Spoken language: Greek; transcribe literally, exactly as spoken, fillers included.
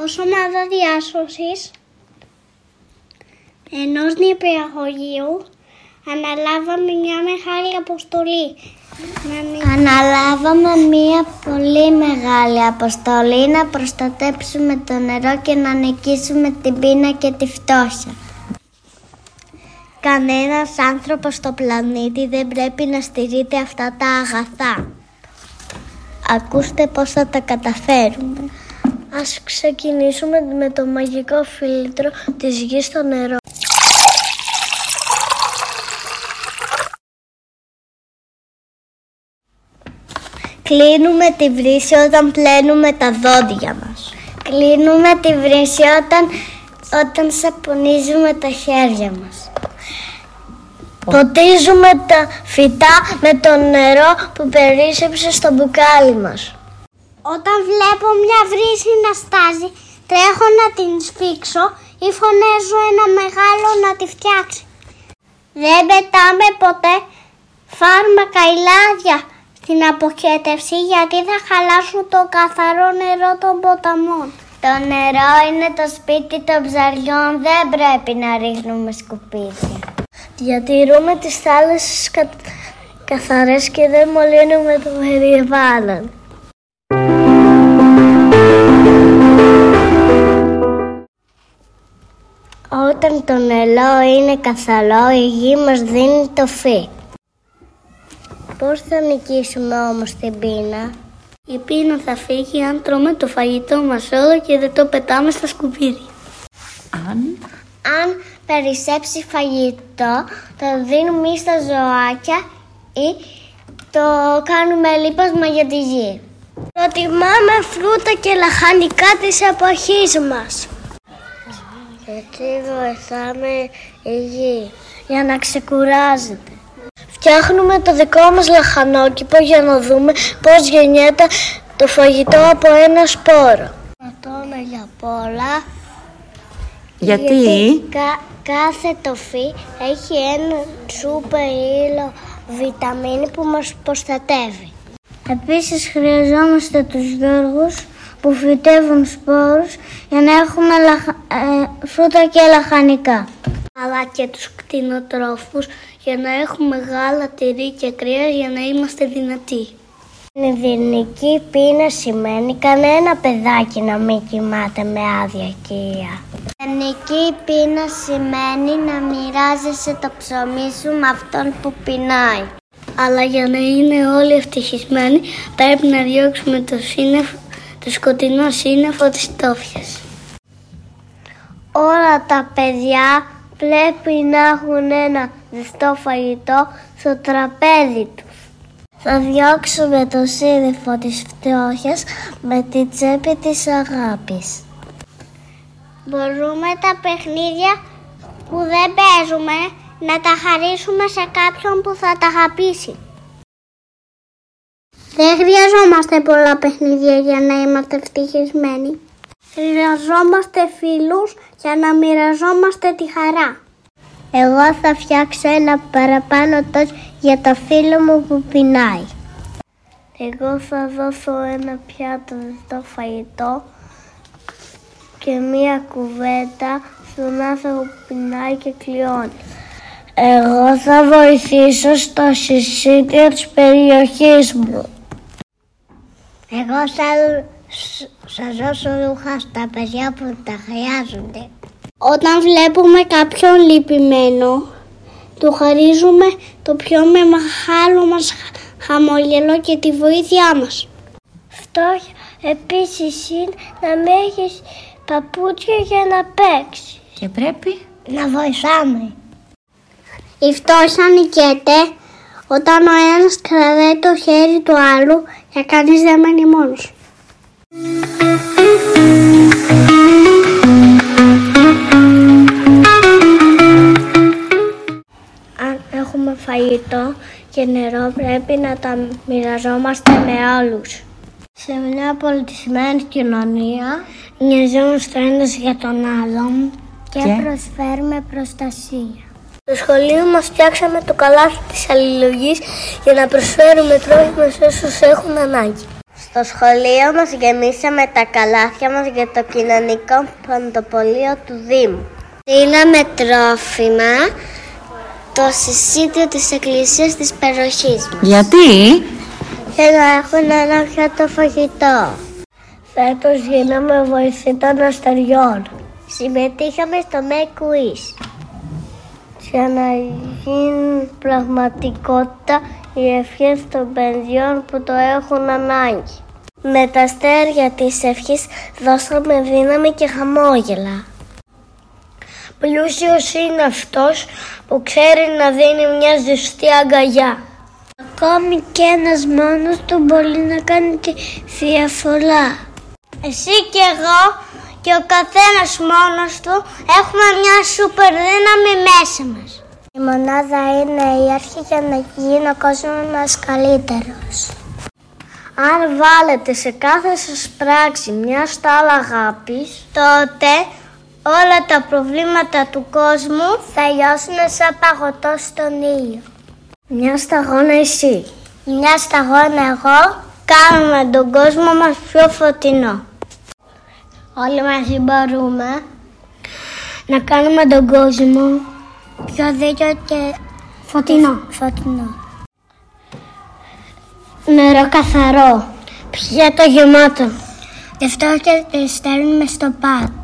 ως ομάδα διάσωσης ενός νηπιαγωγείου αναλάβαμε μια μεγάλη αποστολή. Αναλάβαμε μια πολύ μεγάλη αποστολή να προστατέψουμε το νερό και να νικήσουμε την πείνα και τη φτώχεια. Κανένας άνθρωπος στο πλανήτη δεν πρέπει να στηρείται αυτά τα αγαθά. Ακούστε πώς θα τα καταφέρουμε. Ας ξεκινήσουμε με το μαγικό φίλτρο της γης στο νερό. Κλείνουμε τη βρύση όταν πλένουμε τα δόντια μας. Κλείνουμε τη βρύση όταν, όταν σαπονίζουμε τα χέρια μας. Ποτίζουμε τα φυτά με το νερό που περίσσεψε στο μπουκάλι μας. Όταν βλέπω μια βρύση να στάζει, τρέχω να την σφίξω ή φωνάζω ένα μεγάλο να τη φτιάξει. Δεν πετάμε ποτέ φάρμακα ή λάδια στην αποχέτευση, γιατί θα χαλάσουν το καθαρό νερό των ποταμών. Το νερό είναι το σπίτι των ψαριών, δεν πρέπει να ρίχνουμε σκουπίδια. Διατηρούμε τις θάλασσες κα... καθαρές και δεν μολύνουμε το περιβάλλον. Όταν το νερό είναι καθαρό, η γη μας δίνει το φύ. Πώς θα νικήσουμε όμως την πείνα? Η πείνα θα φύγει αν τρώμε το φαγητό μας όλο και δεν το πετάμε στα σκουπίδια. Αν, αν περισσέψει φαγητό, το δίνουμε στα ζωάκια ή το κάνουμε λίπασμα για τη γη. Προτιμάμε φρούτα και λαχανικά της εποχής μας. Γιατί βοηθάμε η γη για να ξεκουράζεται. Φτιάχνουμε το δικό μας λαχανόκηπο για να δούμε πώς γεννιέται το φαγητό από ένα σπόρο. Πατώμε για πολλά. Γιατί, γιατί κα, κάθε τοφή έχει ένα σούπερ ύλο βιταμίνη που μας προστατεύει. Επίσης χρειαζόμαστε τους γεωργούς που φυτεύουν σπόρους για να έχουμε λαχα, ε, φρούτα και λαχανικά. Αλλά και τους κτηνοτρόφους για να έχουμε γάλα, τυρί και κρέας για να είμαστε δυνατοί. Η ειρηνική πείνα σημαίνει κανένα παιδάκι να μην κοιμάται με άδεια οικία. Η ειρηνική πείνα σημαίνει να μοιράζεσαι το ψωμί σου με αυτόν που πεινάει. Αλλά για να είναι όλοι ευτυχισμένοι πρέπει να διώξουμε το, σύννεφο, το σκοτεινό σύννεφο της φτώχειας. Όλα τα παιδιά πρέπει να έχουν ένα ζεστό φαγητό στο τραπέζι τους. Θα διώξουμε το σύννεφο της φτώχειας με την τσέπη της αγάπης. Μπορούμε τα παιχνίδια που δεν παίζουμε να τα χαρίσουμε σε κάποιον που θα τα αγαπήσει. Δεν χρειαζόμαστε πολλά παιχνίδια για να είμαστε ευτυχισμένοι. Χρειαζόμαστε φίλους για να μοιραζόμαστε τη χαρά. Εγώ θα φτιάξω ένα παραπάνω τόστ για το φίλο μου που πεινάει. Εγώ θα δώσω ένα πιάτο ζεστό φαγητό και μία κουβέντα στον άνθρωπο που πεινάει και κλειώνει. Εγώ θα βοηθήσω στο συσίτιο της περιοχής μου. Εγώ θα, θα δώσω ρούχα στα παιδιά που τα χρειάζονται. Όταν βλέπουμε κάποιον λυπημένο, του χαρίζουμε το πιο μεγάλο μας χαμόγελο και τη βοήθειά μας. Φτώχεια επίσης είναι να μην έχεις παπούτσια για να παίξεις. Και πρέπει να βοηθάμε. Η φτώχεια νικέται όταν ο ένας κρατάει το χέρι του άλλου και κανείς δεν μένει μόνος. Αν έχουμε φαγητό και νερό πρέπει να τα μοιραζόμαστε με άλλους. Σε μια πολιτισμένη κοινωνία νοιαζόμαστε ένας για τον άλλον και, και προσφέρουμε προστασία. Στο σχολείο μας φτιάξαμε το καλάθι της αλληλεγγύης για να προσφέρουμε τρόφιμα σε όσους έχουν ανάγκη. Στο σχολείο μας γεμίσαμε τα καλάθια μας για το κοινωνικό παντοπολείο του Δήμου. Στείλαμε τρόφιμα το συσίτιο της εκκλησίας της περιοχής μας. Γιατί? Για να έχουν ένα πιάτο φαγητό. Φέτος γίναμε βοηθοί των αστεριών. Συμμετείχαμε στο Make Wish. Για να γίνει πραγματικότητα οι ευχές των παιδιών που το έχουν ανάγκη. Με τα αστέρια της ευχής δώσαμε δύναμη και χαμόγελα. Πλούσιος είναι αυτός που ξέρει να δίνει μια ζεστή αγκαλιά. Ακόμη και ένας μόνος του μπορεί να κάνει τη διαφορά. Εσύ και εγώ και ο καθένας μόνος του έχουμε μια σούπερ δύναμη μέσα μας. Η μονάδα είναι η αρχή για να γίνει ο κόσμος μας καλύτερος. Αν βάλετε σε κάθε σας πράξη μια στάλα αγάπης, τότε όλα τα προβλήματα του κόσμου θα λιώσουν σαν παγωτό στον ήλιο. Μια σταγόνα εσύ, μια σταγόνα εγώ, κάνουμε τον κόσμο μας πιο φωτεινό. Όλοι μαζί μπορούμε να κάνουμε τον κόσμο πιο δίκαιο και φωτεινό. φωτεινό. Νερό καθαρό, πιάτο γεμάτο. Γι' αυτό και στέλνουμε στο ΠΑΤ.